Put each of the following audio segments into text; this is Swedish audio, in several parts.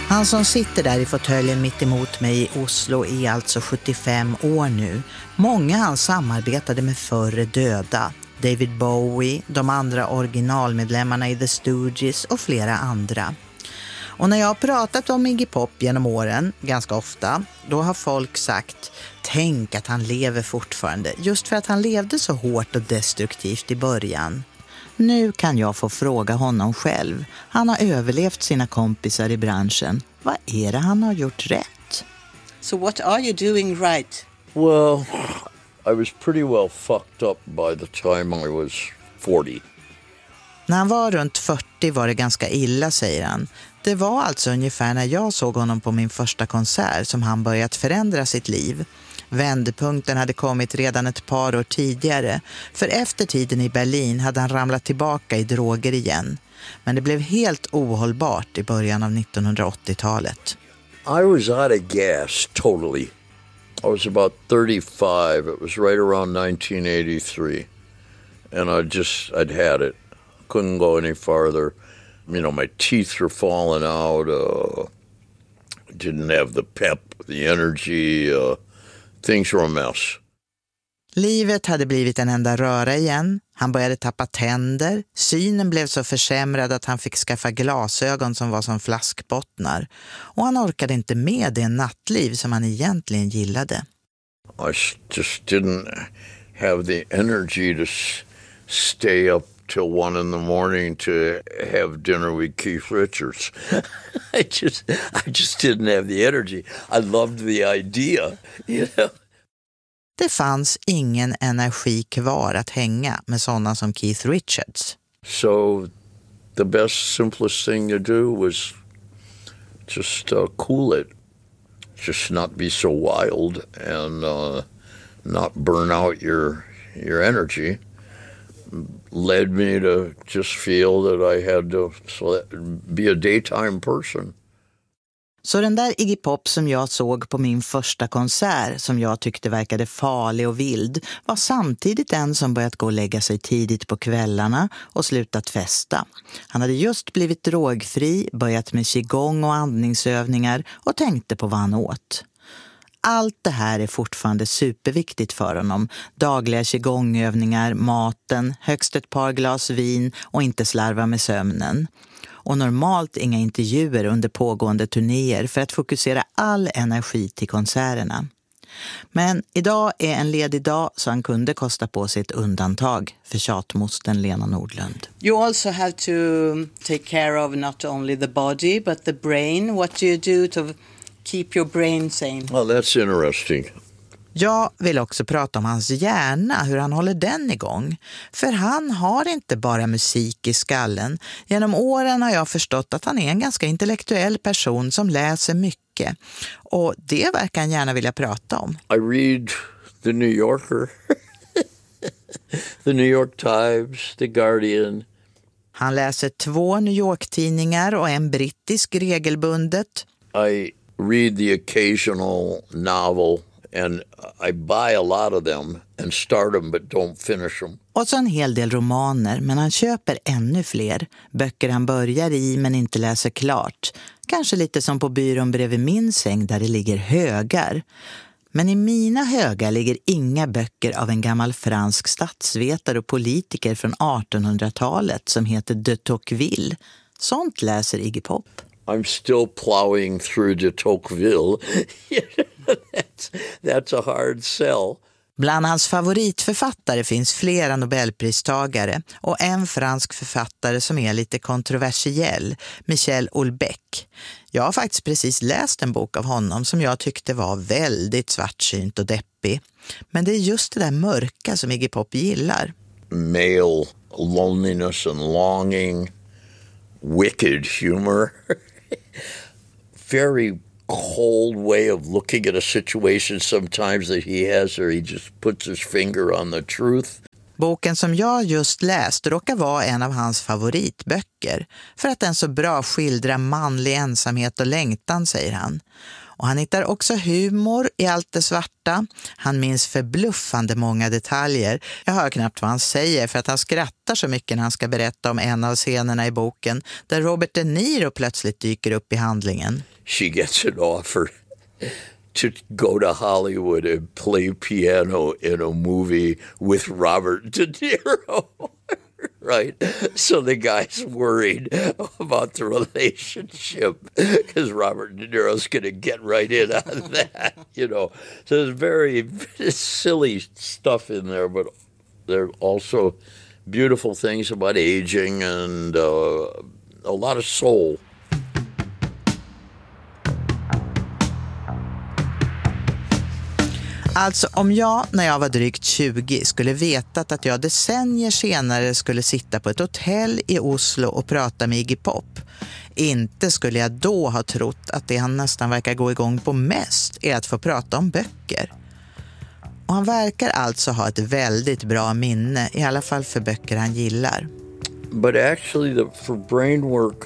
Han som sitter där i fåtöljen mitt emot mig i Oslo är alltså 75 år nu. Många han samarbetade med förre döda. David Bowie, de andra originalmedlemmarna i The Stooges och flera andra. Och när jag har pratat om Iggy Pop genom åren, ganska ofta, då har folk sagt: tänk att han lever fortfarande, just för att han levde så hårt och destruktivt i början. Nu kan jag få fråga honom själv. Han har överlevt sina kompisar i branschen. Vad är det han har gjort rätt? So what are you doing right? Well, I was pretty well fucked up by the time I was 40. När han var runt 40 var det ganska illa, säger han. Det var alltså ungefär när jag såg honom på min första konsert som han börjat förändra sitt liv. Vändpunkten hade kommit redan ett par år tidigare, för efter tiden i Berlin hade han ramlat tillbaka i droger igen. Men det blev helt ohållbart i början av 1980-talet. I was out of gas totally. I was about 35. It was right around 1983. And I'd had it. Couldn't go any farther. You know, my teeth were falling out. Didn't have the pep, the energy. Things were a mess. Livet hade blivit en enda röra igen. Han började tappa tänder. Synen blev så försämrad att han fick skaffa glasögon som var som flaskbottnar. Och han orkade inte med det nattliv som han egentligen gillade. I just didn't have the energy to stay up till 1 in the morning to have dinner with Keith Richards. I just didn't have the energy. I loved the idea, you know. Det fanns ingen energi kvar att hänga med sådana som Keith Richards. So the best, simplest thing to do was just cool it. Just not be so wild and not burn out your energy. Led me to just feel that I had to be a daytime person. Så den där Iggy Pop som jag såg på min första konsert, som jag tyckte verkade farlig och vild, var samtidigt en som börjat gå och lägga sig tidigt på kvällarna och slutat festa. Han hade just blivit drogfri, börjat med qigong och andningsövningar och tänkte på vad han åt. Allt det här är fortfarande superviktigt för honom. Dagliga qigongövningar, maten, högst ett par glas vin och inte slarva med sömnen. Och normalt inga intervjuer under pågående turnéer för att fokusera all energi till konserterna. Men idag är en ledig dag så han kunde kosta på sig ett undantag för tjatmosten Lena Nordlund. You also have to take care of not only the body but the brain. What do you do to keep your brain sane? Well, that's interesting. Jag vill också prata om hans hjärna, hur han håller den igång. För han har inte bara musik i skallen. Genom åren har jag förstått att han är en ganska intellektuell person som läser mycket. Och det verkar han gärna vilja prata om. I read The New Yorker, The New York Times, The Guardian. Han läser 2 New York-tidningar och en brittisk regelbundet. I read the occasional novel. And I buy a lot of them and start them but don't finish them. Och så en hel del romaner, men han köper ännu fler. Böcker han börjar i men inte läser klart. Kanske lite som på byrån bredvid min säng där det ligger högar. Men i mina högar ligger inga böcker av en gammal fransk statsvetare och politiker från 1800-talet som heter de Tocqueville. Sånt läser Iggy Pop. I'm still plowing through de Tocqueville. That's a hard sell. Bland hans favoritförfattare finns flera Nobelpristagare och en fransk författare som är lite kontroversiell, Michel Houellebecq. Jag har faktiskt precis läst en bok av honom som jag tyckte var väldigt svartsynt och deppig. Men det är just det där mörka som Iggy Pop gillar. Male loneliness and longing, wicked humor. Very cold way of looking at a situation sometimes that he has, or he just puts his finger on the truth. Boken som jag just läst råkar vara en av hans favoritböcker för att den så bra skildrar manlig ensamhet och längtan, säger han. Och han hittar också humor i allt det svarta. Han minns förbluffande många detaljer. Jag hör knappt vad han säger för att han skrattar så mycket när han ska berätta om en av scenerna i boken där Robert De Niro plötsligt dyker upp i handlingen. She gets an offer to go to Hollywood and play piano in a movie with Robert De Niro. Right? So the guy's worried about the relationship because Robert De Niro's going to get right in on that, you know. So there's very silly stuff in there, but there are also beautiful things about aging and a lot of soul. Alltså om jag när jag var drygt 20 skulle vetat att jag decennier senare skulle sitta på ett hotell i Oslo och prata med Iggy Pop, inte skulle jag då ha trott att det han nästan verkar gå igång på mest är att få prata om böcker. Och han verkar alltså ha ett väldigt bra minne, i alla fall för böcker han gillar. But actually for brain work,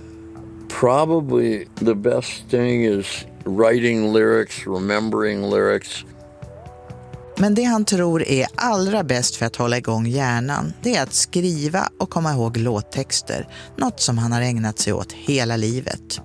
probably the best thing is writing lyrics, remembering lyrics. Men det han tror är allra bäst för att hålla igång hjärnan, det är att skriva och komma ihåg låttexter. Något som han har ägnat sig åt hela livet.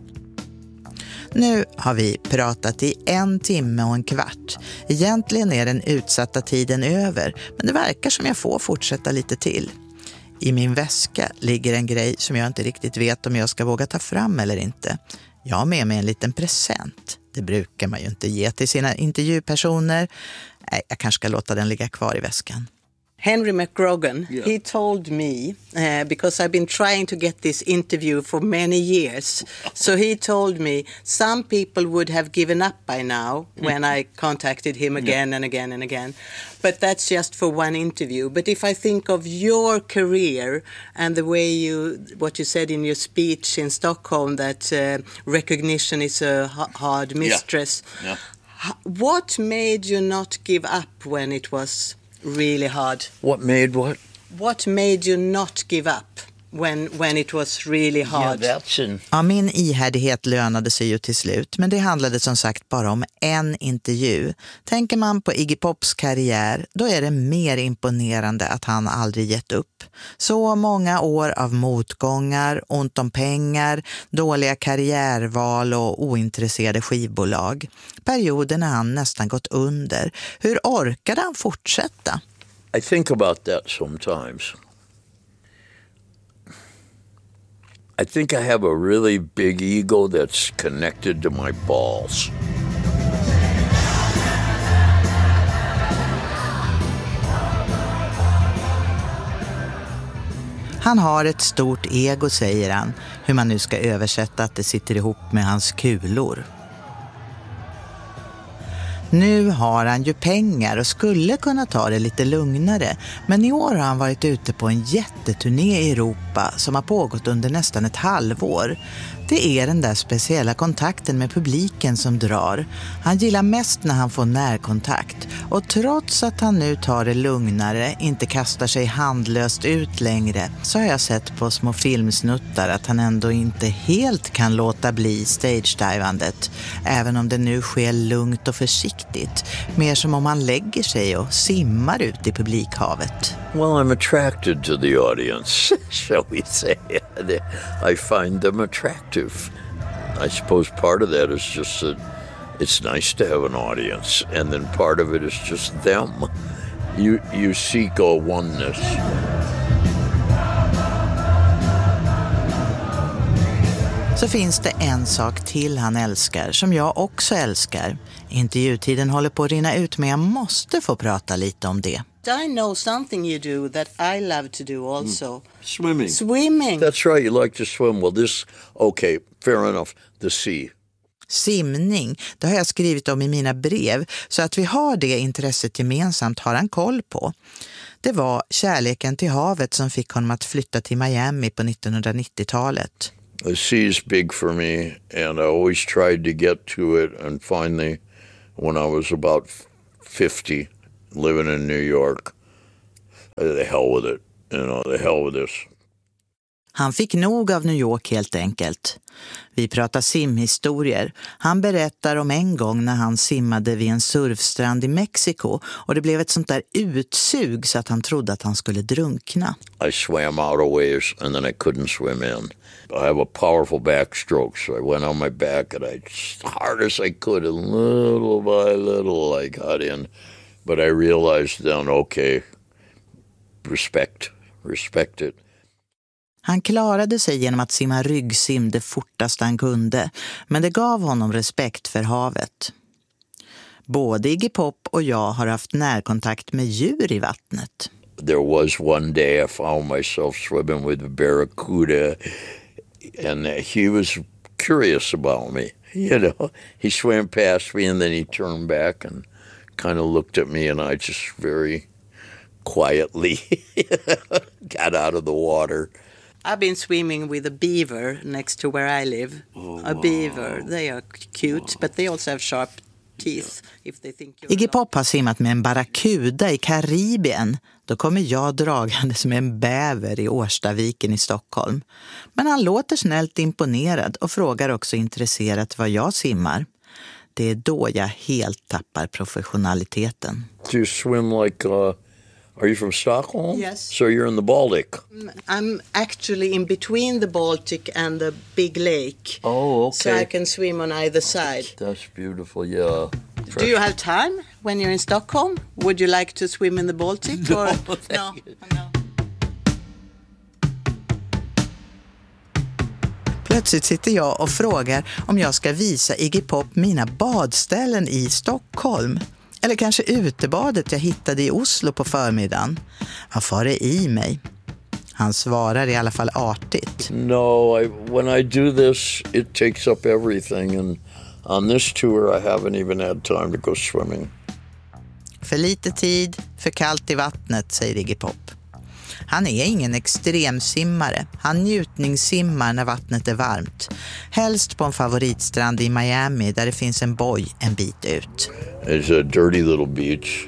Nu har vi pratat i 1 timme och en kvart. Egentligen är den utsatta tiden över, men det verkar som jag får fortsätta lite till. I min väska ligger en grej som jag inte riktigt vet om jag ska våga ta fram eller inte. Jag har med mig en liten present. Det brukar man ju inte ge till sina intervjupersoner. Nej, jag kanske ska låta den ligga kvar i väskan. Henry McGrogan, he told me, because I've been trying to get this interview for many years, so he told me some people would have given up by now when I contacted him again and again and again. But that's just for one interview. But if I think of your career and the way what you said in your speech in Stockholm, that recognition is a hard mistress, what made you not give up when it was really hard? What made what? What made you not give up when it was really hard? Yeah, that's Ja, min ihärdighet lönade sig ju till slut, men det handlade som sagt bara om en intervju. Tänker man på Iggy Pops karriär, då är det mer imponerande att han aldrig gett upp. Så många år av motgångar, ont om pengar, dåliga karriärval och ointresserade skivbolag. Perioden när han nästan gått under. Hur orkade han fortsätta? I think about that sometimes. I think I have a really big ego that's connected to my balls. Han har ett stort ego, säger han, hur man nu ska översätta att det sitter ihop med hans kulor. Nu har han ju pengar och skulle kunna ta det lite lugnare, men i år har han varit ute på en jätteturné i Europa som har pågått under nästan ett halvår. Det är den där speciella kontakten med publiken som drar. Han gillar mest när han får närkontakt, och trots att han nu tar det lugnare, inte kastar sig handlöst ut längre, så har jag sett på små filmsnuttar att han ändå inte helt kan låta bli stage-divandet, även om det nu sker lugnt och försiktigt, mer som om han lägger sig och simmar ut i publikhavet. Well, I'm attracted to the audience, shall we say. I find them attractive. I suppose part of that is just that it's nice to have an audience, and then part of it is just them. You seek a oneness. Så finns det en sak till han älskar, som jag också älskar. Intervjutiden håller på att rinna ut, men jag måste få prata lite om det. I know something you do that I love to do also. Swimming. Swimming. That's right, you like to swim. Well, okay, fair enough, the sea. Simning, det har jag skrivit om i mina brev, så att vi har det intresset gemensamt har han koll på. Det var kärleken till havet som fick honom att flytta till Miami på 1990-talet. The sea is big for me, and I always tried to get to it, and finally, when I was about 50, living in New York, the hell with it, the hell with this. Han fick nog av New York helt enkelt. Vi pratar simhistorier. Han berättar om en gång när han simmade vid en surfstrand i Mexiko och det blev ett sånt där utsug så att han trodde att han skulle drunkna. I swam out a ways and then I couldn't swim in. I have a powerful backstroke, so I went on my back and as hard as I could, and little by little I got in. But I realized then, okay, respect it. Han klarade sig genom att simma ryggsim det fortaste han kunde, men det gav honom respekt för havet. Både Iggy Pop och jag har haft närkontakt med djur i vattnet. There was one day I found myself swimming with a barracuda and he was curious about me. You know, he swam past me and then he turned back and kind of looked at me and I just very quietly got out of the water. I've been swimming with a beaver next to where I live. A beaver, they are cute, but they also have sharp teeth if they think you're Iggy Pop har simmat med en barracuda i Karibien. Då kommer jag dragandes med en bäver i Årstaviken i Stockholm. Men han låter snällt imponerad och frågar också intresserat vad jag simmar. Det är då jag helt tappar professionaliteten. Do you swim like... Are you from Stockholm? Yes. So you're in the Baltic? I'm actually in between the Baltic and the big lake. Oh, okay. So I can swim on either side. That's beautiful, yeah. Do you have time when you're in Stockholm? Would you like to swim in the Baltic? No, or? no. Plötsligt sitter jag och frågar om jag ska visa Iggy Pop mina badställen i Stockholm. Eller kanske utebadet jag hittade i Oslo på förmiddagen. Vad far det i mig? Han svarar i alla fall artigt. No, when I do this, it takes up everything. And on this tour, I haven't even had time to go swimming. För lite tid, för kallt i vattnet, säger Iggy Pop. Han är ingen extremsimmare. Han njutningssimmar när vattnet är varmt. Helst på en favoritstrand i Miami där det finns en boj en bit ut. It's a dirty little beach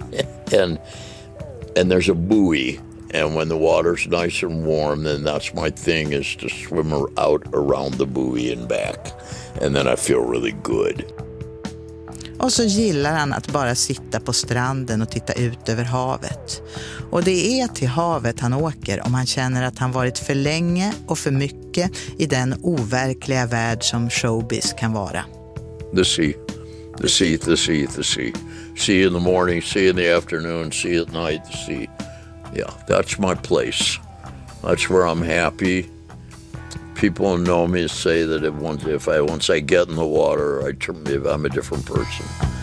and there's a buoy. And when the water's nice and warm, then that's my thing is to swim out around the buoy and back. And then I feel really good. Och så gillar han att bara sitta på stranden och titta ut över havet. Och det är till havet han åker om han känner att han varit för länge och för mycket i den overkliga värld som showbiz kan vara. The sea. The sea, the sea, the sea. See in the morning, see in the afternoon, see at night, the sea. Yeah, that's my place. That's where I'm happy. People who know me say that once I get in the water, I'm a different person.